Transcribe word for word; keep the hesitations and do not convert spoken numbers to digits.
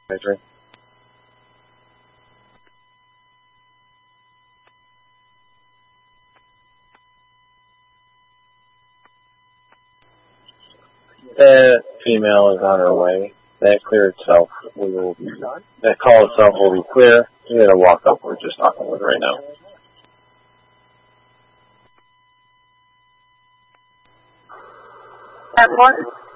Adrian. That female is on her way. That clear itself, we will be, that call itself will be clear. We're going to walk up. We're just talking with right now. Airport.